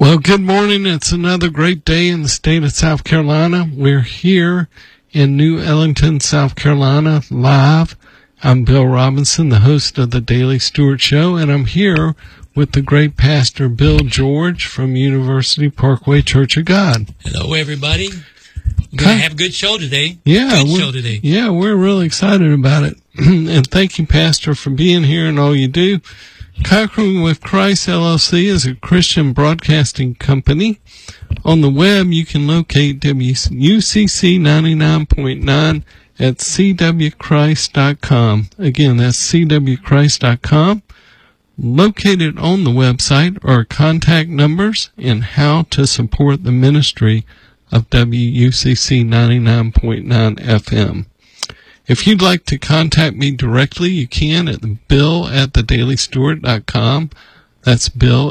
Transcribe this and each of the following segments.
Well, good morning. It's another great day in the state of South Carolina. We're here in New Ellington, South Carolina, live. I'm Bill Robinson, the host of the Daily Stewart Show, and I'm here with the great Pastor Bill George from University Parkway Church of God. Hello, everybody. We're going to have a good show today. Yeah, we're really excited about it. And thank you, Pastor, for being here and all you do. Conquering with Christ LLC is a Christian broadcasting company. On the web, you can locate UCC 99.9 at cwchrist.com. Again, that's cwchrist.com. Located on the website are contact numbers and how to support the ministry of WUCC 99.9 FM. If you'd like to contact me directly, you can at bill@thedailystuart.com. That's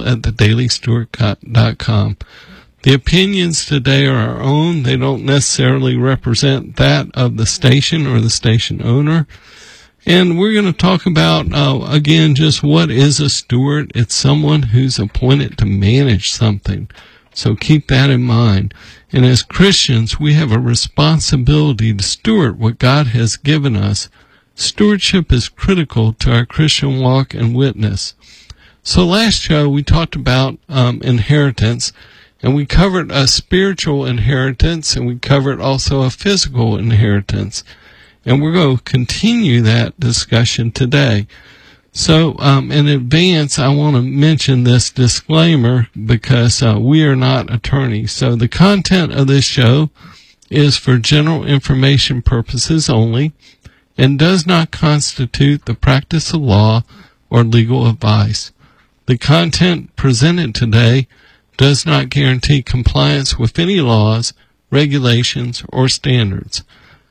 bill@thedailystuart.com. The opinions today are our own. They don't necessarily represent that of the station or the station owner. And we're going to talk about, again, just what is a steward. It's someone who's appointed to manage something. So keep that in mind. And as Christians, we have a responsibility to steward what God has given us. Stewardship is critical to our Christian walk and witness. So last show, we talked about inheritance, and we covered a spiritual inheritance, and we covered also a physical inheritance. And we're going to continue that discussion today. So, in advance, I want to mention this disclaimer because we are not attorneys. So the content of this show is for general information purposes only and does not constitute the practice of law or legal advice. The content presented today does not guarantee compliance with any laws, regulations, or standards.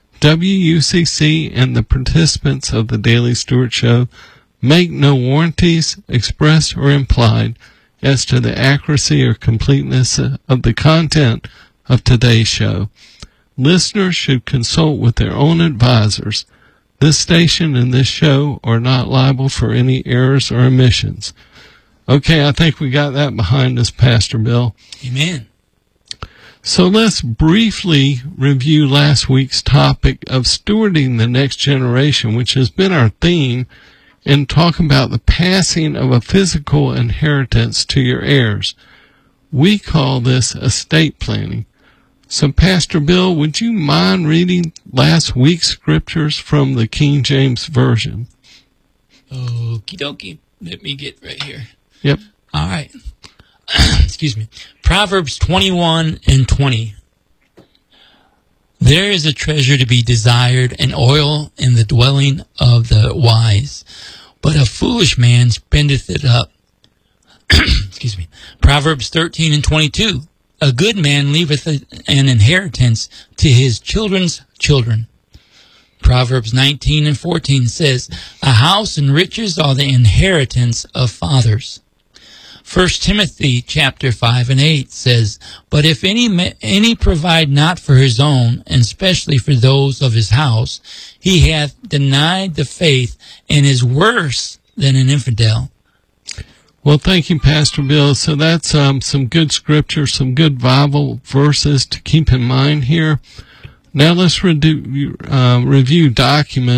WUCC and the participants of the Daily Stewart Show make no warranties, expressed or implied, as to the accuracy or completeness of the content of today's show. Listeners should consult with their own advisors. This station and this show are not liable for any errors or omissions. Okay, I think we got that behind us, Pastor Bill. Amen. So let's briefly review last week's topic of stewarding the next generation, which has been our theme, and talk about the passing of a physical inheritance to your heirs. We call this estate planning. So, Pastor Bill, would you mind reading last week's scriptures from the King James Version? Okie dokie. Let me get right here. Yep. All right. Excuse me. Proverbs 21:20. There is a treasure to be desired, and oil in the dwelling of the wise, but a foolish man spendeth it up. Excuse me. Proverbs 13:22. A good man leaveth an inheritance to his children's children. Proverbs 19:14 says, a house and riches are the inheritance of fathers. 1 Timothy chapter 5:8 says, but if any provide not for his own, and especially for those of his house, he hath denied the faith and is worse than an infidel. Well, thank you, Pastor Bill. So that's some good scripture, some good Bible verses to keep in mind here. Now let's review documents